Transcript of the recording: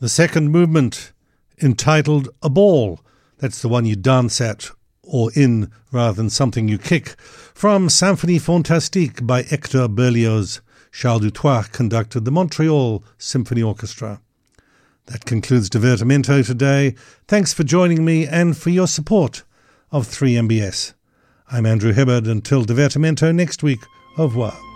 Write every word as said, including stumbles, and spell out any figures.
The second movement, entitled A Ball, that's the one you dance at or in rather than something you kick, from Symphonie Fantastique by Hector Berlioz. Charles Dutoit conducted the Montreal Symphony Orchestra. That concludes Divertimento today. Thanks for joining me and for your support of three M B S. I'm Andrew Hibbard. Until Divertimento next week, au revoir.